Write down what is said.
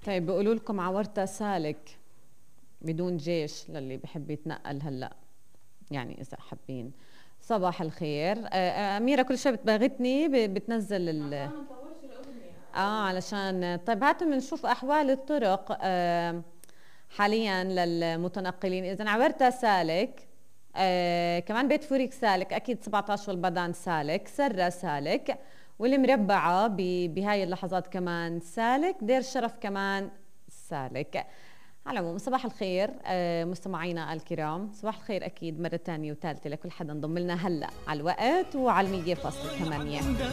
طيب بيقولوا لكم عورتها سالك بدون جيش للي بحب يتنقل هلا، يعني اذا حابين. صباح الخير. أميرة كل شوي بتباغتني بتنزل علشان طيب هاتوا بنشوف أحوال الطرق حاليا للمتنقلين. إذا عبرتها سالك، كمان بيت فوريك سالك، أكيد 17 والبدان سالك، سرة سالك، والمربعة بهاي اللحظات كمان سالك، دير الشرف كمان سالك. على العموم صباح الخير مستمعينا الكرام، صباح الخير أكيد مرة ثانية وثالثة لكل حدا انضم لنا هلأ على الوقت وعلى 100.8.